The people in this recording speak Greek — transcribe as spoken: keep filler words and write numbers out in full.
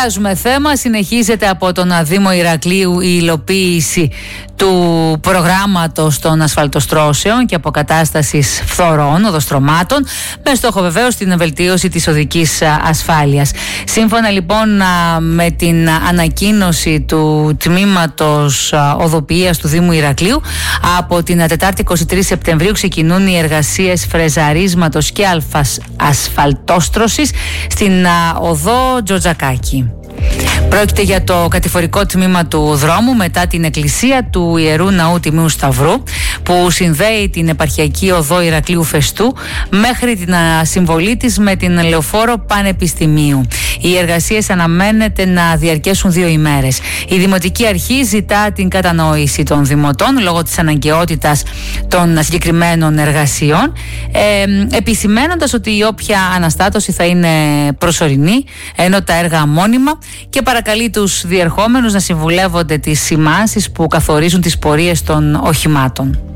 Αλλάζουμε θέμα. Συνεχίζεται από τον Δήμο Ηρακλείου η υλοποίηση του προγράμματος των ασφαλτοστρώσεων και αποκατάστασης φθορών, οδοστρωμάτων, με στόχο βεβαίως την βελτίωση της οδικής ασφάλειας. Σύμφωνα λοιπόν με την ανακοίνωση του τμήματος οδοποιίας του Δήμου Ηρακλείου, από την Τετάρτη εικοστή τρίτη Σεπτεμβρίου ξεκινούν οι εργασίες φρεζαρίσματος και ασφαλτόστρωσης στην οδό Τζορτζακάκη. Πρόκειται για το κατηφορικό τμήμα του δρόμου μετά την εκκλησία του Ιερού Ναού Τιμίου Σταυρού, που συνδέει την επαρχιακή οδό Ηρακλείου Φεστού μέχρι την συμβολή της με την λεωφόρο Πανεπιστημίου. Οι εργασίες αναμένεται να διαρκέσουν δύο ημέρες. Η Δημοτική Αρχή ζητά την κατανόηση των δημοτών λόγω της αναγκαιότητας των συγκεκριμένων εργασιών, ε, επισημένοντας ότι η όποια αναστάτωση θα είναι προσωρινή, ενώ τα έργα μόνιμα, και παρακαλεί τους διερχόμενους να συμβουλεύονται τις σημάνσεις που καθορίζουν τις πορείες των οχημάτων.